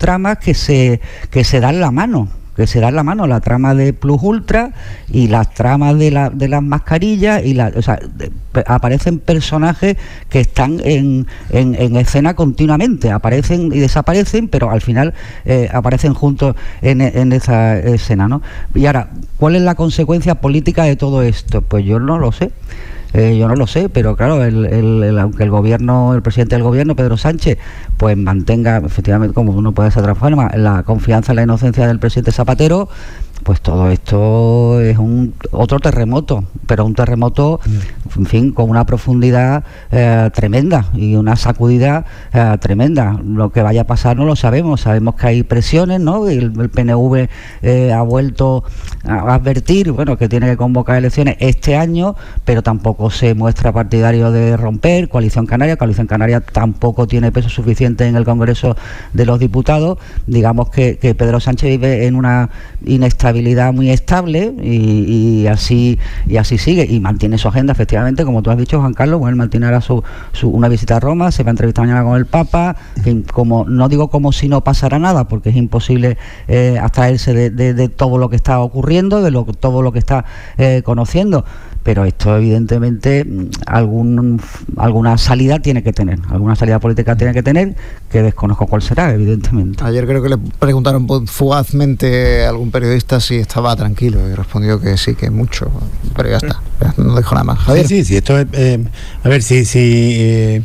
tramas que se dan la mano. La trama de Plus Ultra y las tramas de las mascarillas aparecen personajes que están en escena continuamente, aparecen y desaparecen, pero al final aparecen juntos en esa escena, ¿no? Y ahora, ¿cuál es la consecuencia política de todo esto? Pues yo no lo sé. Pero claro, aunque el presidente del gobierno, Pedro Sánchez, pues mantenga efectivamente, como uno puede ser otra forma, la confianza en la inocencia del presidente Zapatero, pues todo esto es otro terremoto, pero un terremoto, en fin, con una profundidad tremenda y una sacudida tremenda. Lo que vaya a pasar no lo sabemos que hay presiones, ¿no? El PNV ha vuelto a advertir, bueno, que tiene que convocar elecciones este año, pero tampoco se muestra partidario de romper. Coalición Canaria tampoco tiene peso suficiente en el Congreso de los Diputados. Digamos que Pedro Sánchez vive en una inestabilidad muy estable y así sigue, y mantiene su agenda, efectivamente, como tú has dicho, Juan Carlos. Bueno, él mantiene ahora una visita a Roma, se va a entrevistar mañana con el Papa, que no digo como si no pasara nada, porque es imposible abstraerse de todo lo que está ocurriendo, todo lo que está conociendo, pero esto evidentemente alguna salida tiene que tener, alguna salida política tiene que tener, que desconozco cuál será, evidentemente. Ayer creo que le preguntaron fugazmente a algún periodista si estaba tranquilo y respondió que sí, que mucho, pero ya está, no dijo nada más. Javier. Sí, esto es, a ver, si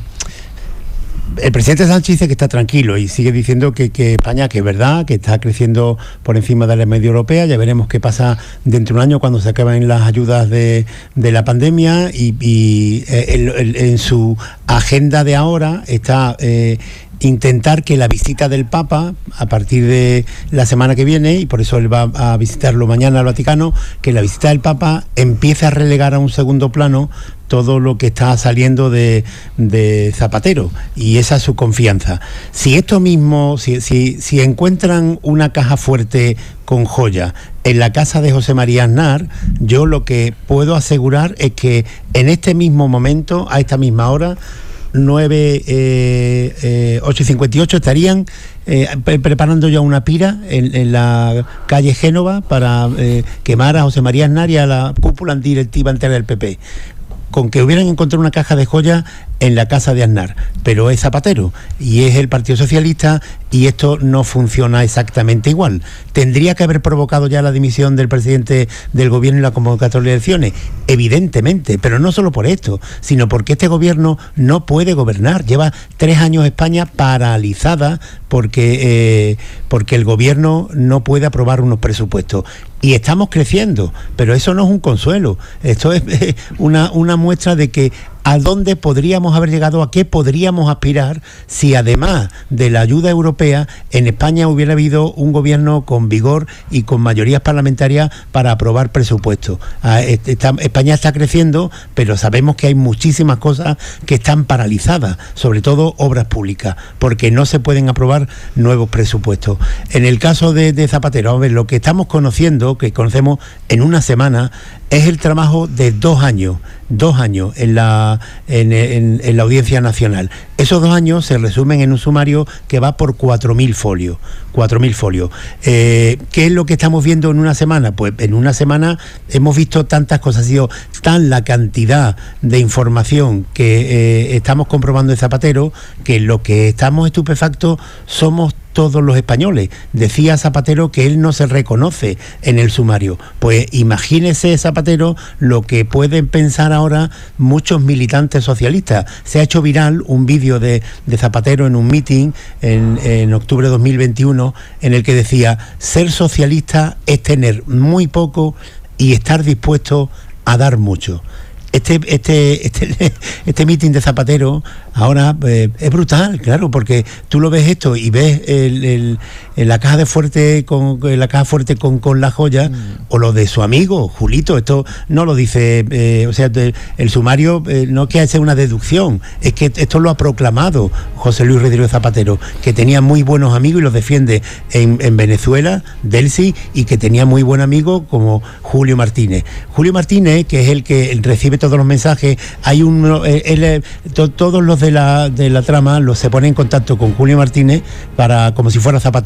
el presidente Sánchez dice que está tranquilo y sigue diciendo que España, que es verdad, que está creciendo por encima de la media europea. Ya veremos qué pasa dentro de un año cuando se acaben las ayudas de la pandemia, y en su agenda de ahora está intentar que la visita del Papa a partir de la semana que viene, y por eso él va a visitarlo mañana al Vaticano, que la visita del Papa empiece a relegar a un segundo plano todo lo que está saliendo de Zapatero, y esa es su confianza. Si esto mismo, si encuentran una caja fuerte con joya en la casa de José María Aznar, yo lo que puedo asegurar es que en este mismo momento, a esta misma hora, 8:58, estarían preparando ya una pira en la calle Génova para quemar a José María Aznar y a la cúpula directiva entera del PP. Con que hubieran encontrado una caja de joyas en la casa de Aznar, pero es Zapatero y es el Partido Socialista, y esto no funciona exactamente igual. Tendría que haber provocado ya la dimisión del presidente del gobierno y la convocatoria de elecciones, evidentemente, pero no solo por esto, sino porque este gobierno no puede gobernar. Lleva 3 años España paralizada porque el gobierno no puede aprobar unos presupuestos. Y estamos creciendo, pero eso no es un consuelo. Esto es una muestra de que a dónde podríamos haber llegado, a qué podríamos aspirar si además de la ayuda europea en España hubiera habido un gobierno con vigor y con mayorías parlamentarias para aprobar presupuestos. España está creciendo, pero sabemos que hay muchísimas cosas que están paralizadas, sobre todo obras públicas, porque no se pueden aprobar nuevos presupuestos. En el caso de Zapatero, a ver, lo que estamos conociendo, que conocemos en una semana, es el trabajo de 2 años en la Audiencia Nacional. Esos 2 años se resumen en un sumario que va por 4.000 folios. 4.000 folios. ¿Qué es lo que estamos viendo en una semana? Pues en una semana hemos visto tantas cosas, ha sido tan la cantidad de información que estamos comprobando en Zapatero, que lo que estamos estupefactos somos todos los españoles. Decía Zapatero que él no se reconoce en el sumario. Pues imagínese, Zapatero, lo que pueden pensar ahora muchos militantes socialistas. Se ha hecho viral un vídeo de Zapatero en un meeting en octubre de 2021 en el que decía: ser socialista es tener muy poco y estar dispuesto a dar mucho. Este meeting de Zapatero ahora es brutal, claro, porque tú lo ves esto y ves la caja fuerte con la joya, o lo de su amigo Julito. Esto no lo dice, el sumario no es que sea una deducción, es que esto lo ha proclamado José Luis Rodríguez Zapatero, que tenía muy buenos amigos y los defiende en Venezuela, Delcy, y que tenía muy buen amigo como Julio Martínez, que es el que recibe todos los mensajes. Hay todos los de la trama se ponen en contacto con Julio Martínez como si fuera Zapatero.